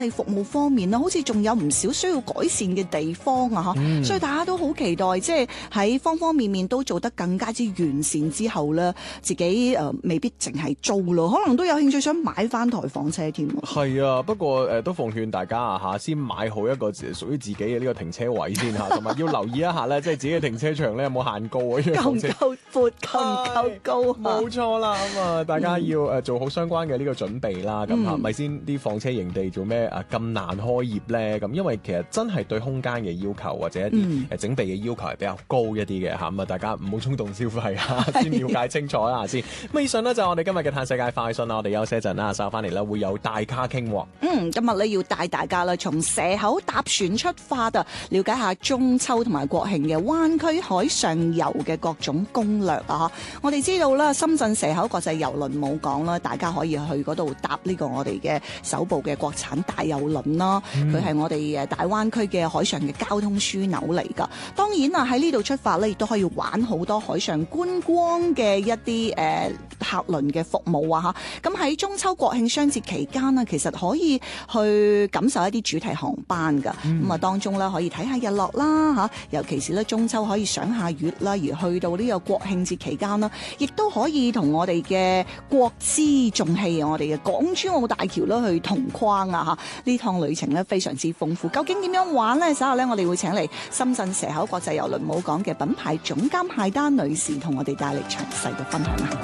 喺服務方面啦，好似仲有唔少需要改善嘅地方啊，所以大家都好期待，即係喺方方面面都做得更加之完善之後咧，自己未必淨係租咯，可能都有興趣想買翻台房車添。 係啊，不過都奉勸大家啊先買好一個屬於自己嘅呢個停車位先嚇，同埋要留意一下咧，即係自己嘅停車場咧有冇限高啊？ 夠唔夠闊，夠唔夠高？ 冇錯啦，咁啊，大家要做好相關嘅呢個準備啦。咁係咪先啲房車營地做咩咁難開業咧？咁因為其實真係對空間嘅要求或者一啲整備嘅要求係比較高一啲嘅嚇，咁啊大家唔好衝動消費嚇，先了解清楚啦先。咁以上呢，就係我哋今日嘅嘆世界快訊啦，我哋休息一陣啦，稍後翻嚟啦會有大咖傾喎。 今日咧要帶大家啦，從蛇口搭船出發啊，了解下中秋同埋國慶嘅灣區海上遊嘅各種攻略啊！我哋知道啦，深圳蛇口國際郵輪母港啦，大家可以去嗰度搭呢個我哋嘅首部嘅國產大郵輪啦。佢係我哋大灣區嘅海上嘅交通樞紐嚟㗎。當然啊，喺呢度出發咧，亦都可以玩好多海上觀光嘅一啲客輪嘅服務啊！咁喺中秋國慶雙節期間啊，其實可以去感受一啲主題航班㗎。咁啊，當中咧可以睇下日落啦，尤其是咧中秋可以賞下月啦，而去到呢個國慶節期間啦，亦都可以同我哋嘅國之重器，我哋嘅港珠澳大橋啦去同框啊！呢趟旅程咧非常之豐富。究竟點樣玩呢？稍後咧我哋會請嚟深圳蛇口國際郵輪母港嘅品牌總監謝丹女士同我哋帶嚟詳細嘅分享啊！